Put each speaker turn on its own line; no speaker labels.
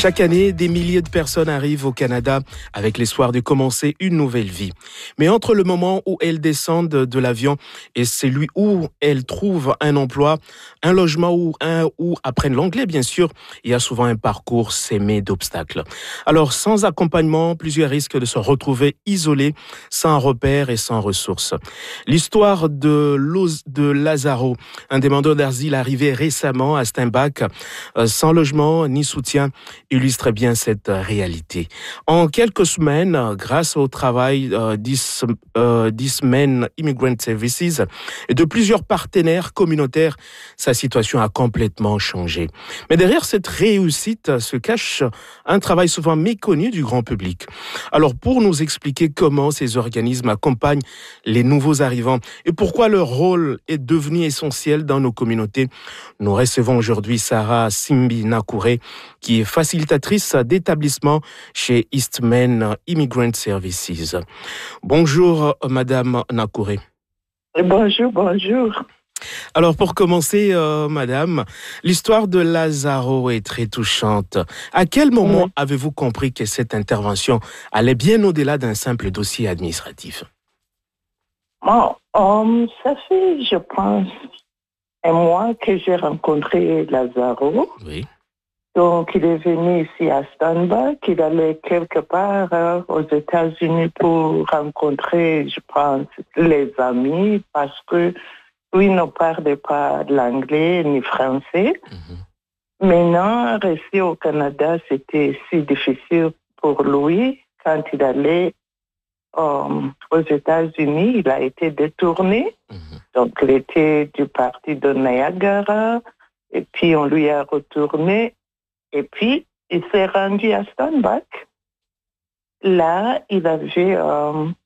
Chaque année, des milliers de personnes arrivent au Canada avec l'espoir de commencer une nouvelle vie. Mais entre le moment où elles descendent de l'avion et celui où elles trouvent un emploi, un logement ou apprennent l'anglais, bien sûr, il y a souvent un parcours semé d'obstacles. Alors, sans accompagnement, plusieurs risquent de se retrouver isolés, sans repères et sans ressources. L'histoire de Lazaro, un demandeur d'asile arrivé récemment à Steinbach, sans logement ni soutien, illustre bien cette réalité. En quelques semaines, grâce au travail d'Eastman Immigrant Services et de plusieurs partenaires communautaires, sa situation a complètement changé. Mais derrière cette réussite se cache un travail souvent méconnu du grand public. Alors, pour nous expliquer comment ces organismes accompagnent les nouveaux arrivants et pourquoi leur rôle est devenu essentiel dans nos communautés, nous recevons aujourd'hui Sarah Simbi Nakure, qui est facilitatrice d'établissement chez Eastman Immigrant Services. Bonjour, Madame Nakure.
Bonjour.
Alors, pour commencer, Madame, l'histoire de Lazaro est très touchante. À quel moment avez-vous compris que cette intervention allait bien au-delà d'un simple dossier administratif?
Ça fait, je pense, un mois que j'ai rencontré Lazaro.
Oui.
Donc, il est venu ici à Steinbach. Il allait quelque part aux États-Unis pour rencontrer, je pense, les amis parce que lui ne parlait pas l'anglais ni français. Maintenant, rester au Canada, c'était si difficile pour lui. Quand il allait aux États-Unis, il a été détourné. Donc, il était du parti de Niagara. Et puis, on lui a retourné. Et puis, il s'est rendu à Steinbach. Là, il avait